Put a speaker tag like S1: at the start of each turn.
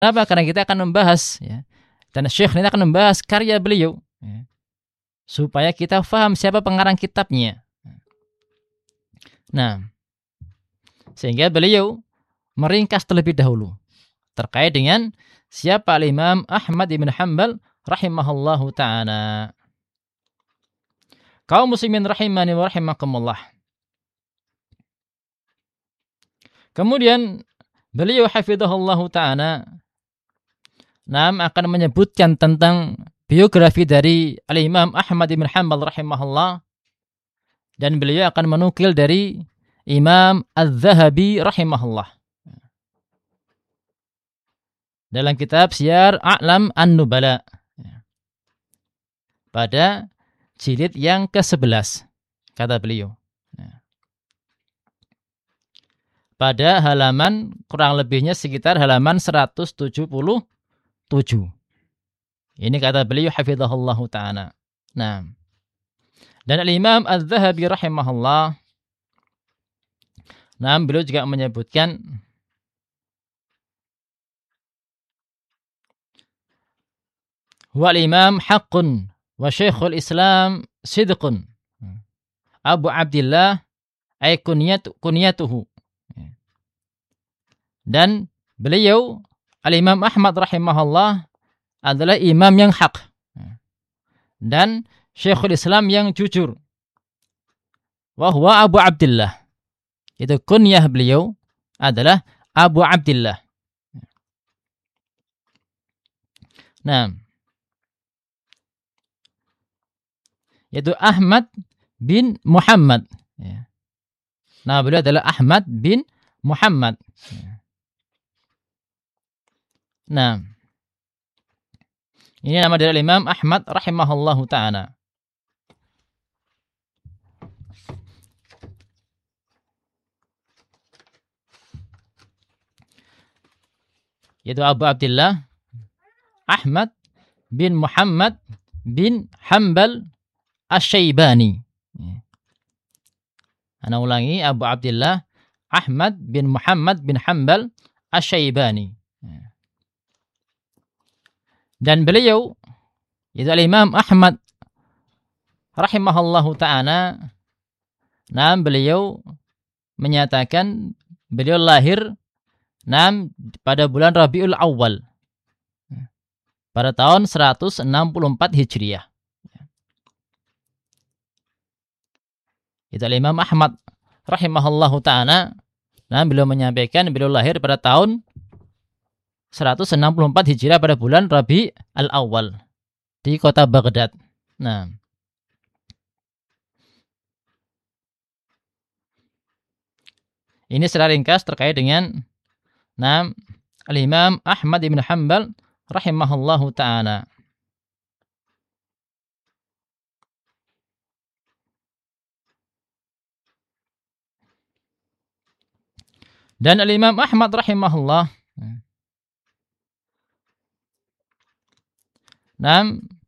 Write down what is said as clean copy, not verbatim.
S1: Kenapa? Karena kita akan membahas, ya, dan Syekh ini akan membahas karya beliau, ya, supaya kita faham siapa pengarang kitabnya. Nah, sehingga beliau meringkas terlebih dahulu terkait dengan siapa Imam Ahmad ibn Hanbal rahimahullahu ta'ala. Kaum muslimin rahimani wa rahimakumullah. Kemudian beliau hafizahullahu ta'ala akan menyebutkan tentang biografi dari Al-Imam Ahmad ibn Hanbal rahimahullah, dan beliau akan menukil dari Imam Az-Zahabi rahimahullah dalam kitab Syiar A'lam An-Nubala pada jilid yang ke-11, kata beliau, pada halaman kurang lebihnya sekitar halaman 177. Ini kata beliau hafizahullahu ta'ala. Nah, dan Al-Imam Az-Zahabi rahimahullah, beliau juga menyebutkan wal imam haqqun wa syekhul Islam sidqun Abu Abdillah ay kunyatuhu. Dan beliau Al-Imam Ahmad rahimahullah adalah imam yang hak dan syekhul Islam yang jujur. Wa huwa Abu Abdillah. Itu kunyah beliau adalah Abu Abdillah. Nah, yaitu Ahmad bin Muhammad. Nah, beliau adalah Ahmad bin Muhammad. Nah, ini nama dari Imam Ahmad rahimahullahu ta'ala. Yaitu Abu Abdillah Ahmad bin Muhammad bin Hanbal Asy-Syaibani. Ana ulangi, Abu Abdillah Ahmad bin Muhammad bin Hanbal Asy-Syaibani. Dan beliau, yaitu Imam Ahmad rahimahullahu ta'ala, beliau menyatakan beliau lahir pada bulan Rabiul Awal pada tahun 164 Hijriah. Itu Imam Ahmad rahimahullahu ta'ala, beliau menyampaikan beliau lahir pada tahun 164 Hijriah pada bulan Rabi al-Awwal di kota Baghdad. Nah, ini secara ringkas terkait dengan Al-Imam Ahmad ibn Hanbal rahimahullahu ta'ala. Dan Al-Imam Ahmad rahimahullah